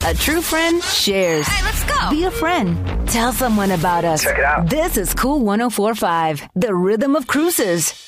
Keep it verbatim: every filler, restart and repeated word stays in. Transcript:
A true friend shares. Hey, let's go. Be a friend. Tell someone about us. Check it out. This is Cool one oh four point five, the rhythm of cruises.